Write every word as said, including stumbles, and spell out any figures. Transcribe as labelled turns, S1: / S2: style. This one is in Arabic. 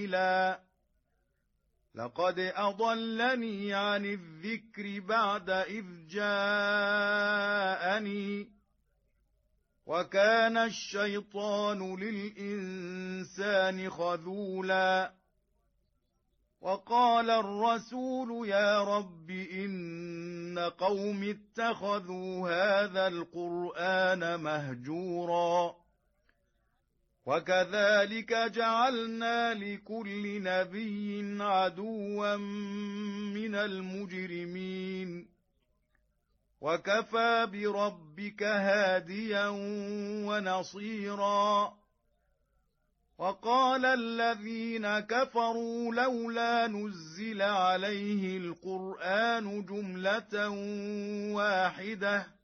S1: لقد أضلني عن الذكر بعد إذ جاءني وكان الشيطان للإنسان خذولا وقال الرسول يا رب إن قوم اتخذوا هذا القرآن مهجورا وكذلك جعلنا لكل نبي عدوا من المجرمين وكفى بربك هاديا ونصيرا وقال الذين كفروا لولا نزل عليه القرآن جملة واحدة